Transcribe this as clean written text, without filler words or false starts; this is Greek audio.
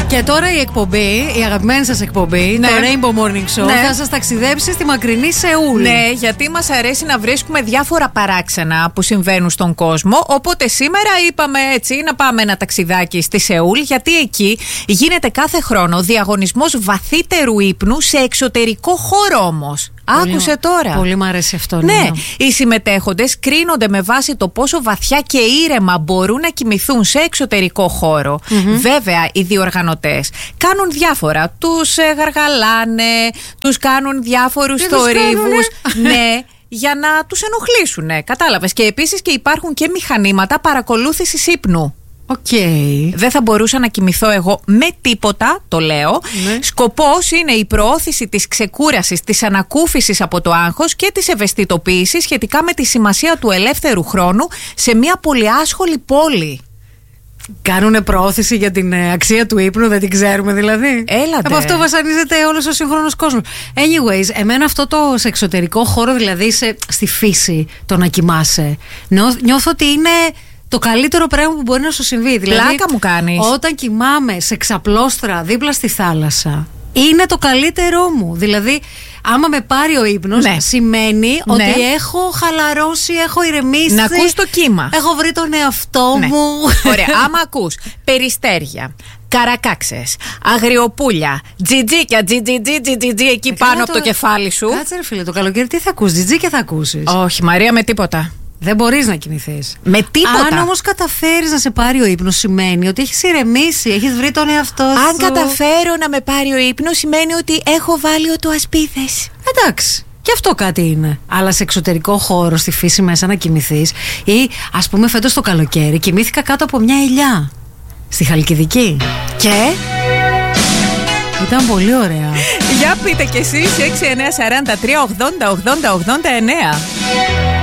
Και τώρα η εκπομπή, η αγαπημένη σας εκπομπή, το Rainbow Morning Show, θα σας ταξιδέψει στη μακρινή Σεούλ. Ναι, γιατί μας αρέσει να βρίσκουμε διάφορα παράξενα που συμβαίνουν στον κόσμο. Οπότε σήμερα είπαμε έτσι να πάμε ένα ταξιδάκι στη Σεούλ, γιατί εκεί γίνεται κάθε χρόνο διαγωνισμός βαθύτερου ύπνου σε εξωτερικό χώρο όμως. Άκουσε τώρα. Πολύ μου αρέσει αυτό. Ναι, οι συμμετέχοντες κρίνονται με βάση το πόσο βαθιά και ήρεμα μπορούν να κοιμηθούν σε εξωτερικό χώρο. Βέβαια, οι διοργανωτές κάνουν διάφορα. Τους γαργαλάνε, τους κάνουν διάφορους θορύβους. Ναι, για να τους ενοχλήσουν. Κατάλαβες. Και επίσης και υπάρχουν και μηχανήματα παρακολούθησης ύπνου. Δεν θα μπορούσα να κοιμηθώ εγώ με τίποτα, το λέω. Σκοπός είναι η προώθηση της ξεκούρασης, της ανακούφισης από το άγχος και της ευαισθητοποίησης σχετικά με τη σημασία του ελεύθερου χρόνου σε μια πολυάσχολη πόλη. Κάνουνε προώθηση για την αξία του ύπνου, δεν την ξέρουμε δηλαδή. Έλατε. Από αυτό βασανίζεται όλος ο σύγχρονος κόσμος. Anyways, εμένα αυτό το σε εξωτερικό χώρο, δηλαδή στη φύση, το να κοιμάσαι, νιώθω ότι είναι το καλύτερο πράγμα που μπορεί να σου συμβεί. Δηλαδή, πλάκα μου κάνεις. Όταν κοιμάμαι σε ξαπλώστρα δίπλα στη θάλασσα, είναι το καλύτερό μου. Δηλαδή, άμα με πάρει ο ύπνος, σημαίνει ότι έχω χαλαρώσει, έχω ηρεμήσει. Να ακούς το κύμα. Έχω βρει τον εαυτό μου. Ωραία, άμα ακούς περιστέρια, καρακάξες, αγριοπούλια, τζιτζίκια, τζιτζιτζι εκεί πάνω από το κεφάλι σου. Κάτσε ρε φίλε, το καλοκαίρι τι θα ακούσεις, τζιτζίκια θα ακούσεις? Όχι Μαρία, με τίποτα. Δεν μπορείς να κοιμηθείς. Με τίποτα. Αν όμως καταφέρεις να σε πάρει ο ύπνος, σημαίνει ότι έχεις ηρεμήσει, έχεις βρει τον εαυτό σου. Αν καταφέρω να με πάρει ο ύπνος, σημαίνει ότι έχω βάλει ασπίδες. Εντάξει. Και αυτό κάτι είναι. Αλλά σε εξωτερικό χώρο, στη φύση μέσα να κοιμηθείς. Ή ας πούμε φέτος το καλοκαίρι κοιμήθηκα κάτω από μια ελιά. Στη Χαλκιδική. Και ήταν πολύ ωραία. Για πείτε κι εσείς 6943 80 80 89.